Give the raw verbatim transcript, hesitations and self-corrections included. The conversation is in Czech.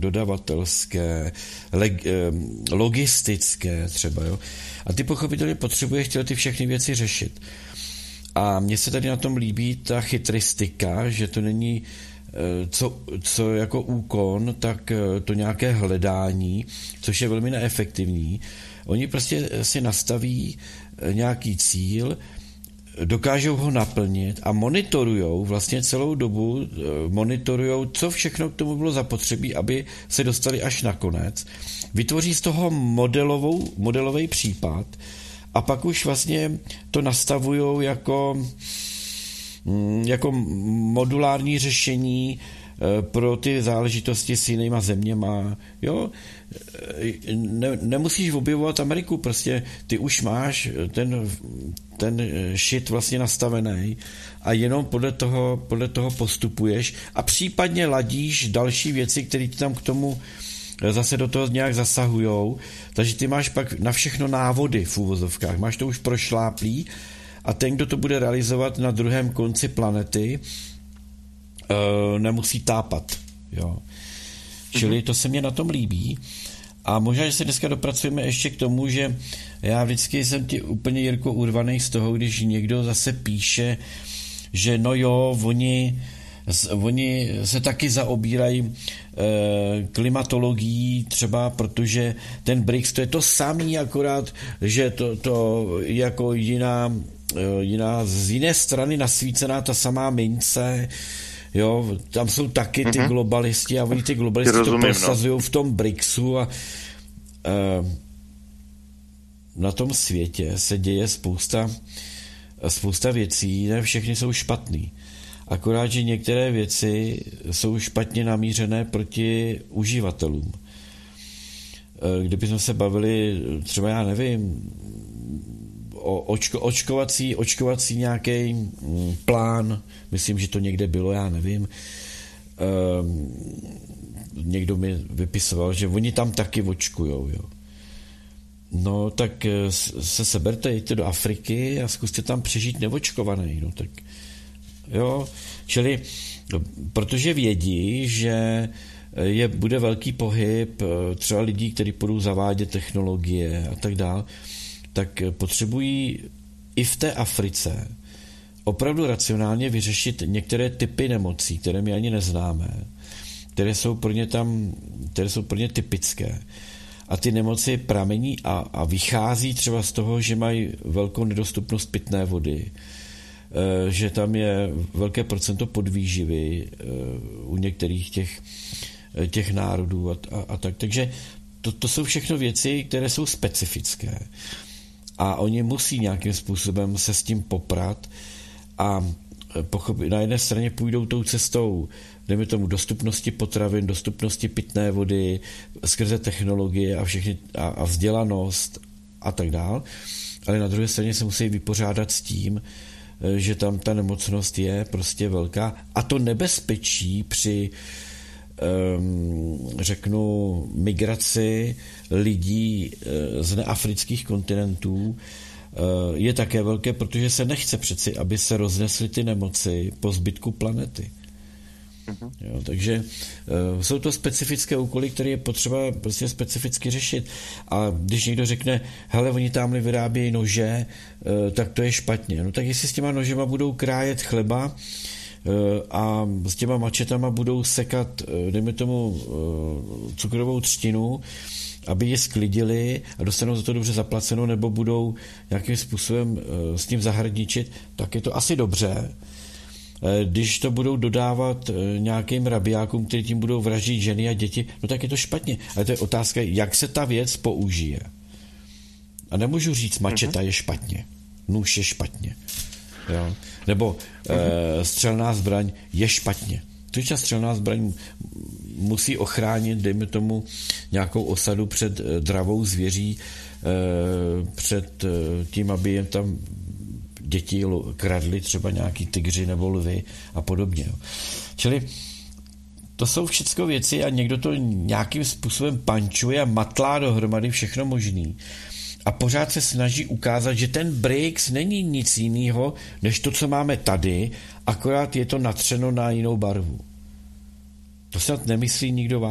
dodavatelské, leg, logistické třeba, jo. A ty pochopitelně potřebuješ chtěl ty všechny věci řešit. A mně se tady na tom líbí ta chytristika, že to není co, co jako úkon, tak to nějaké hledání, což je velmi neefektivní. Oni prostě si nastaví nějaký cíl, dokážou ho naplnit a monitorujou vlastně celou dobu, monitorujou, co všechno k tomu bylo zapotřebí, aby se dostali až na konec. Vytvoří z toho modelovou, modelový případ a pak už vlastně to nastavujou jako, jako modulární řešení pro ty záležitosti s jinýma zeměma. Jo? Ne, nemusíš objevovat Ameriku, prostě ty už máš ten, ten shit vlastně nastavený a jenom podle toho, podle toho postupuješ a případně ladíš další věci, které ti tam k tomu zase do toho nějak zasahujou, takže ty máš pak na všechno návody v úvozovkách, máš to už prošláplý a ten, kdo to bude realizovat na druhém konci planety, nemusí tápat. Jo. Čili to se mně na tom líbí. A možná, že se dneska dopracujeme ještě k tomu, že já vždycky jsem ti úplně, Jirko, urvaný z toho, když někdo zase píše, že no jo, oni, oni se taky zaobírají e, klimatologií třeba, protože ten B R I C S to je to samý, akorát, že to, to jako jiná, jiná z jiné strany nasvícená ta samá mince. Jo, tam jsou taky ty mm-hmm. globalisti a oni ty globalisti ty rozumím, to prosazují no. v tom B R I C S u a uh, na tom světě se děje spousta spousta věcí, ne všechny jsou špatný. Akorát, že některé věci jsou špatně namířené proti uživatelům. Uh, kdybychom se bavili třeba, já nevím, o očko, očkovací, očkovací nějaký plán, myslím, že to někde bylo, já nevím. Ehm, někdo mi vypisoval, že oni tam taky očkujou, jo. No, tak se seberte, jděte do Afriky a zkuste tam přežít neočkovaný, no tak jo, čili protože vědí, že je, bude velký pohyb třeba lidí, kteří budou zavádět technologie a tak dále, tak potřebují i v té Africe opravdu racionálně vyřešit některé typy nemocí, které my ani neznáme, které jsou pro ně tam, které jsou pro ně typické. A ty nemoci pramení a, a vychází třeba z toho, že mají velkou nedostupnost pitné vody, že tam je velké procento podvýživy u některých těch, těch národů a, a, a tak. Takže to, to jsou všechno věci, které jsou specifické. A oni musí nějakým způsobem se s tím poprat a pochopit, na jedné straně půjdou tou cestou, dejme tomu, dostupnosti potravin, dostupnosti pitné vody, skrze technologie a, všechny, a, a vzdělanost a tak dál, ale na druhé straně se musí vypořádat s tím, že tam ta nemocnost je prostě velká a to nebezpečí při řeknu migraci lidí z neafrických kontinentů je také velké, protože se nechce přeci, aby se roznesly ty nemoci po zbytku planety. Uh-huh. Jo, takže uh, jsou to specifické úkoly, které je potřeba prostě specificky řešit. A když někdo řekne, hele, oni tamhle vyrábějí nože, uh, tak to je špatně. No tak jestli s těma nožema budou krájet chleba uh, a s těma mačetama budou sekat, uh, dejme tomu, uh, cukrovou třtinu, aby je sklidili a dostanou za to dobře zaplaceno, nebo budou nějakým způsobem uh, s tím zahradničit, tak je to asi dobře. Když to budou dodávat nějakým rabiákům, kteří tím budou vraždit ženy a děti, no tak je to špatně. Ale to je otázka, jak se ta věc použije. A nemůžu říct, mačeta je špatně, nůž je špatně. Jo? Nebo e, střelná zbraň je špatně. Protože střelná zbraň musí ochránit, dejme tomu, nějakou osadu před dravou zvěří, e, před tím, aby jen tam děti kradly třeba nějaký tygři nebo lvy a podobně. Čili to jsou všechno věci a někdo to nějakým způsobem pančuje a matlá dohromady všechno možný. A pořád se snaží ukázat, že ten B R I C S není nic jiného, než to, co máme tady, akorát je to natřeno na jinou barvu. To snad nemyslí nikdo vážně.